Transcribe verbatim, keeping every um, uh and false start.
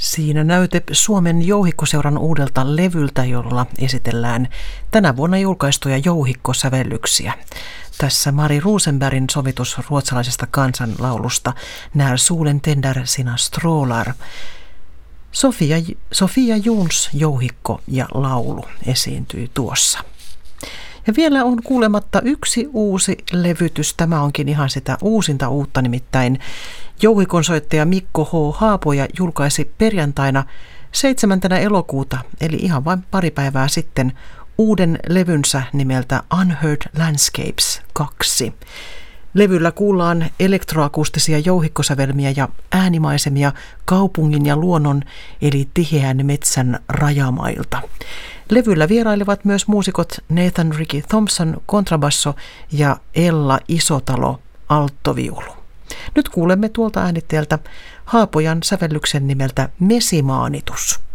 Siinä näyte Suomen Jouhikkoseuran uudelta levyltä, jolla esitellään tänä vuonna julkaistuja jouhikkosävellyksiä. Tässä Mari Rosenbergin sovitus ruotsalaisesta kansanlaulusta När solen tänder sina strålar. Sofia, Sofia Jons jouhikko ja laulu esiintyi tuossa. Ja vielä on kuulematta yksi uusi levytys. Tämä onkin ihan sitä uusinta uutta, nimittäin jouhikonsoittaja Mikko H. Haapoja julkaisi perjantaina seitsemäntänä elokuuta, eli ihan vain pari päivää sitten, uuden levynsä nimeltä Unheard Landscapes kaksi. Levyllä kuullaan elektroakustisia jouhikkosävelmiä ja äänimaisemia kaupungin ja luonnon eli tiheän metsän rajamailta. Levyllä vierailevat myös muusikot Nathan Ricky Thompson kontrabasso ja Ella Isotalo alttoviulu. Nyt kuulemme tuolta äänittäjältä Haapojan sävellyksen nimeltä Mesimaanitus.